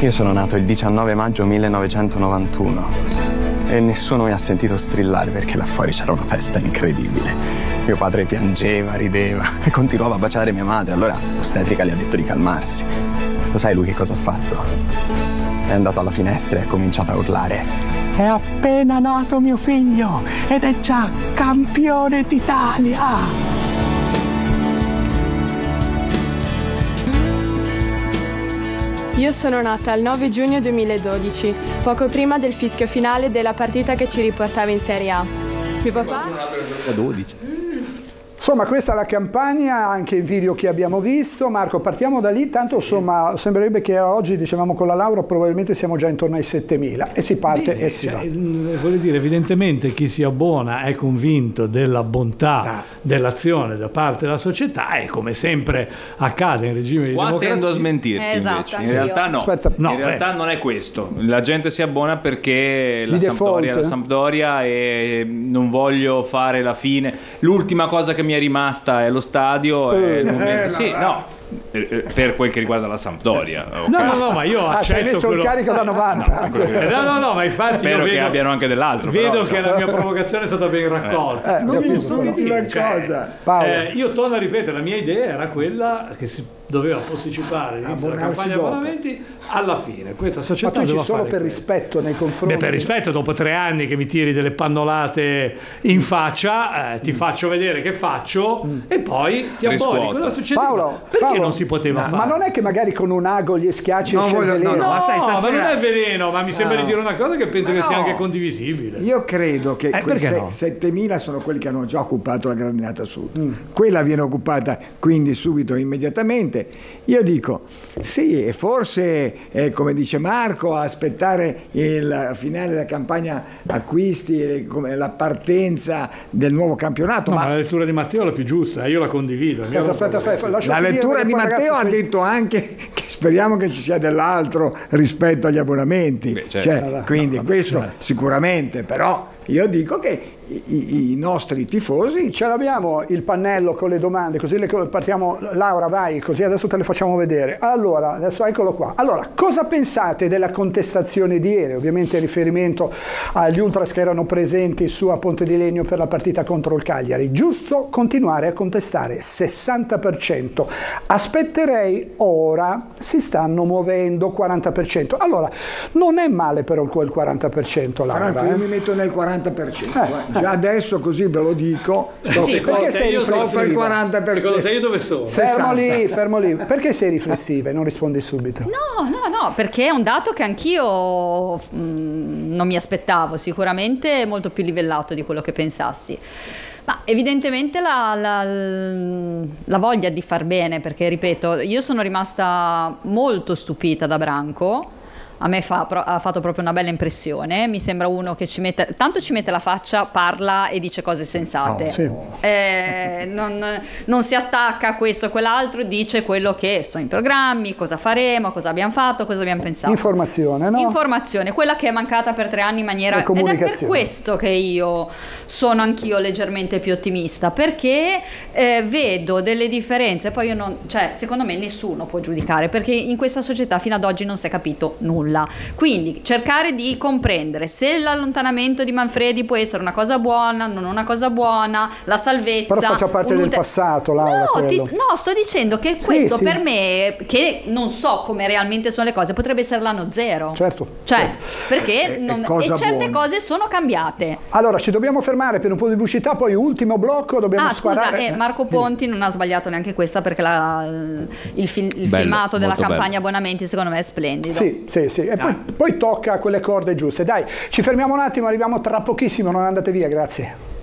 Io sono nato il 19 maggio 1991 e nessuno mi ha sentito strillare perché là fuori c'era una festa incredibile. Mio padre piangeva, rideva e continuava a baciare mia madre. Allora l'ostetrica gli ha detto di calmarsi. Lo sai lui che cosa ha fatto? È andato alla finestra e ha cominciato a urlare: è appena nato mio figlio ed è già campione d'Italia! Io sono nata il 9 giugno 2012, poco prima del fischio finale della partita che ci riportava in Serie A. Mio papà? 12. Insomma, questa è la campagna, anche in video che abbiamo visto. Marco, partiamo da lì, tanto insomma sembrerebbe che oggi, dicevamo con la Laura, probabilmente siamo già intorno ai 7.000 e si parte. Bene, e si va. Voglio dire, evidentemente chi si abbona è convinto della bontà dell'azione da parte della società e come sempre accade in regime di democrazia. Tendo a smentirti Esatto, invece. In realtà no. Aspetta. In realtà non è questo. La gente si abbona perché la Di Sampdoria è la default. Sampdoria e non voglio fare la fine. L'ultima cosa che mi è rimasta è lo stadio. È il momento. Sì, no. Per quel che riguarda la Sampdoria. Okay. No, ma io ci hai accetto messo il carico da 90. No, ma infatti Spero io che vedo, abbiano anche dell'altro. vedo però, che la mia provocazione è stata ben raccolta. Non mi dire, cosa. Paolo. Io torno a ripetere, la mia idea era quella che si doveva posticipare l'inizio della Abbonarsi campagna dopo. abbonamenti alla fine. Questa Ma società tu ci doveva solo fare per questo. rispetto nei confronti. Beh, per rispetto, dopo 3 anni che mi tiri delle pannolate in faccia, ti faccio vedere che faccio e poi ti abboni. Riscuoto. Cosa succede? Paolo, Perché Paolo, non si poteva fare? Ma non è che magari con un ago gli schiacci esce il veleno? no, ma sai, ma non stasera- è veleno, ma mi sembra di dire una cosa che penso che sia no. anche condivisibile. Io credo che perché questi no? 7.000 sono quelli che hanno già occupato la Gradinata Sud. Quella viene occupata quindi subito, immediatamente. Io dico, sì, e forse, come dice Marco, aspettare il finale della campagna acquisti, come la partenza del nuovo campionato. No, ma ma la lettura di Matteo è la più giusta, io la condivido. Aspetta, lascio la finire, lettura perché di poi, Matteo ragazzi, ha detto anche che speriamo che ci sia dell'altro rispetto agli abbonamenti. Beh, certo. Quindi questo sicuramente, però io dico che i nostri tifosi ce l'abbiamo il pannello con le domande, così partiamo. Laura, vai, così adesso te le facciamo vedere. Allora, adesso eccolo qua. Allora, cosa pensate della contestazione di ieri? Ovviamente riferimento agli ultras che erano presenti su a Ponte di Legno per la partita contro il Cagliari. Giusto continuare a contestare, 60%. Aspetterei ora, si stanno muovendo 40%. Allora, non è male però quel 40%, Laura. Franco, io mi metto nel 40%. Già adesso così ve lo dico. Perché sei io sto per il riflessiva? 40%. Secondo te io dove sono? Fermo lì. Perché sei riflessiva e non rispondi subito? No, perché è un dato che anch'io non mi aspettavo, sicuramente molto più livellato di quello che pensassi. Ma evidentemente la voglia di far bene, perché ripeto, io sono rimasta molto stupita da Branco. A me ha fatto proprio una bella impressione. Mi sembra uno che ci mette la faccia, parla e dice cose sensate. Sì. Non si attacca a questo o quell'altro, dice quello che sono i programmi, cosa faremo, cosa abbiamo fatto, cosa abbiamo pensato. Informazione, no? Informazione, quella che è mancata per 3 anni in maniera... E Ed è per comunicazione. questo che io sono anch'io leggermente più ottimista, perché vedo delle differenze. Poi io non... Cioè, secondo me nessuno può giudicare, perché in questa società fino ad oggi non si è capito nulla. Quindi cercare di comprendere se l'allontanamento di Manfredi può essere una cosa buona, non una cosa buona, la salvezza. Però faccia parte del passato, Laura. No, sto dicendo che questo sì. per me, che non so come realmente sono le cose, potrebbe essere l'anno zero. Certo. Cioè, perché cosa certe buona. cose sono cambiate. Allora, ci dobbiamo fermare per un po' di pubblicità, poi ultimo blocco, dobbiamo sparare. Scusa, Marco Ponti non ha sbagliato neanche questa, perché il filmato della molto campagna bello. abbonamenti secondo me è splendido. Sì. E poi tocca quelle corde giuste. Dai, ci fermiamo un attimo, arriviamo tra pochissimo, non andate via, grazie.